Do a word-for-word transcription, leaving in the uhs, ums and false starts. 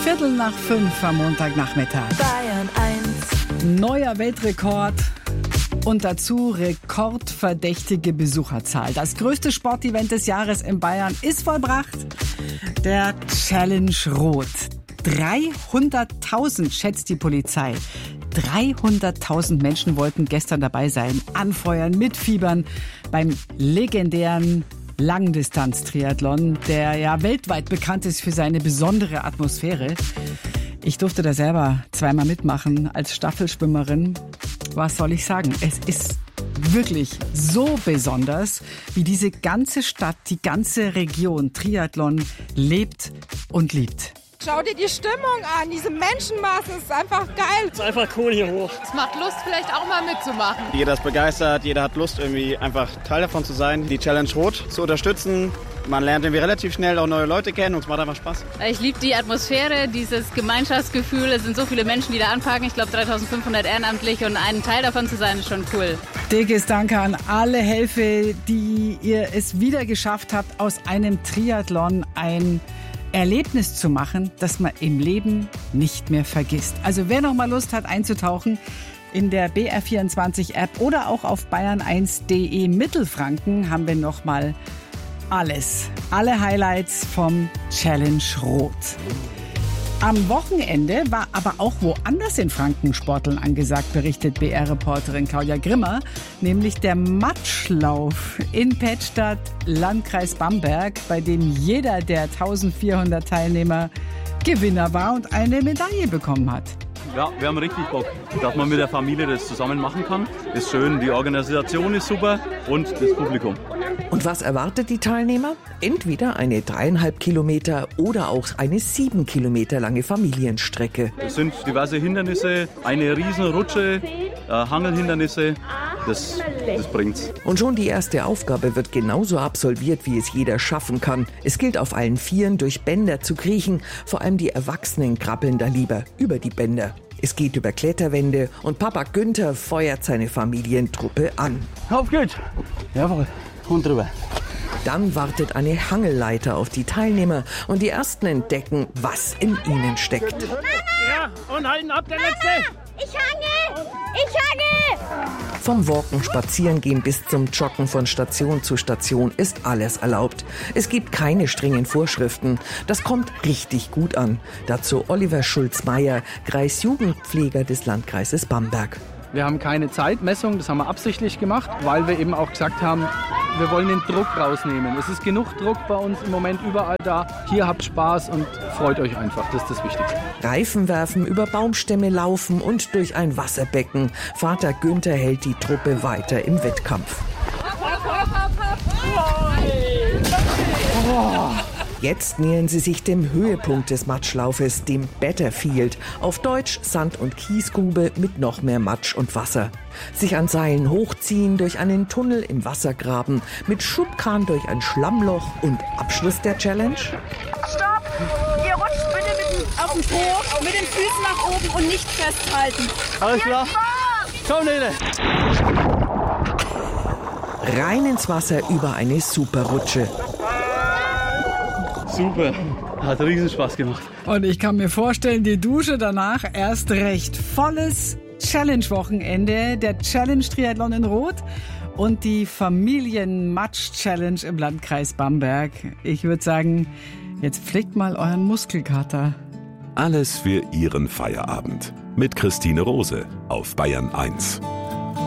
Viertel nach fünf am Montagnachmittag. Bayern eins. Neuer Weltrekord und dazu rekordverdächtige Besucherzahl. Das größte Sportevent des Jahres in Bayern ist vollbracht. Der Challenge Rot. dreihunderttausend schätzt die Polizei. dreihunderttausend Menschen wollten gestern dabei sein, anfeuern, mitfiebern beim legendären Langdistanz-Triathlon, der ja weltweit bekannt ist für seine besondere Atmosphäre. Ich durfte da selber zweimal mitmachen als Staffelschwimmerin. Was soll ich sagen? Es ist wirklich so besonders, wie diese ganze Stadt, die ganze Region Triathlon lebt und liebt. Schau dir die Stimmung an, diese Menschenmassen, es ist einfach geil. Es ist einfach cool hier hoch. Es macht Lust, vielleicht auch mal mitzumachen. Jeder ist begeistert, jeder hat Lust, irgendwie einfach Teil davon zu sein, die Challenge Rot zu unterstützen. Man lernt irgendwie relativ schnell auch neue Leute kennen und es macht einfach Spaß. Ich liebe die Atmosphäre, dieses Gemeinschaftsgefühl. Es sind so viele Menschen, die da anpacken. Ich glaube dreitausendfünfhundert ehrenamtlich und ein Teil davon zu sein, ist schon cool. Dickes Danke an alle Helfer, die ihr es wieder geschafft habt, aus einem Triathlon ein Erlebnis zu machen, das man im Leben nicht mehr vergisst. Also wer noch mal Lust hat einzutauchen, in der B R vierundzwanzig App oder auch auf bayern eins punkt de Mittelfranken haben wir noch mal alles. Alle Highlights vom Challenge Rot. Am Wochenende war aber auch woanders in Franken Sporteln angesagt, berichtet B R-Reporterin Claudia Grimmer, nämlich der Matschlauf in Pettstadt, Landkreis Bamberg, bei dem jeder der eintausendvierhundert Teilnehmer Gewinner war und eine Medaille bekommen hat. Ja, wir haben richtig Bock, dass man mit der Familie das zusammen machen kann. Ist schön, die Organisation ist super und das Publikum. Und was erwartet die Teilnehmer? Entweder eine dreieinhalb Kilometer oder auch eine sieben Kilometer lange Familienstrecke. Es sind diverse Hindernisse, eine riesen Rutsche, äh, Hangelhindernisse. Das, das bringt's. Und schon die erste Aufgabe wird genauso absolviert, wie es jeder schaffen kann. Es gilt, auf allen Vieren durch Bänder zu kriechen. Vor allem die Erwachsenen krabbeln da lieber über die Bänder. Es geht über Kletterwände und Papa Günther feuert seine Familientruppe an. Auf geht's! Jawohl, und drüber. Dann wartet eine Hangelleiter auf die Teilnehmer und die ersten entdecken, was in ihnen steckt. Ja, und halten ab, der Letzte! Ich hange! Ich hange! Vom Walken, Spazierengehen bis zum Joggen von Station zu Station ist alles erlaubt. Es gibt keine strengen Vorschriften. Das kommt richtig gut an. Dazu Oliver Schulz-Meyer, Kreisjugendpfleger des Landkreises Bamberg. Wir haben keine Zeitmessung, das haben wir absichtlich gemacht, weil wir eben auch gesagt haben, wir wollen den Druck rausnehmen. Es ist genug Druck bei uns im Moment überall da. Hier habt Spaß und freut euch einfach, das ist das Wichtigste. Reifen werfen, über Baumstämme laufen und durch ein Wasserbecken. Vater Günther hält die Truppe weiter im Wettkampf. Oh. Jetzt nähern sie sich dem Höhepunkt des Matschlaufes, dem Betterfield. Auf Deutsch Sand- und Kiesgrube mit noch mehr Matsch und Wasser. Sich an Seilen hochziehen, durch einen Tunnel im Wassergraben, mit Schubkran durch ein Schlammloch und Abschluss der Challenge? Stopp! Ihr rutscht bitte mit, auf den Po, mit den Füßen nach oben und nicht festhalten. Alles klar? Komm, Nele! Rein ins Wasser über eine Superrutsche. Super, hat riesen Spaß gemacht. Und ich kann mir vorstellen, die Dusche danach erst recht. Volles Challenge-Wochenende, der Challenge-Triathlon in Rot und die Familien-Matsch-Challenge im Landkreis Bamberg. Ich würde sagen, jetzt pflegt mal euren Muskelkater. Alles für Ihren Feierabend. Mit Christine Rose auf Bayern eins.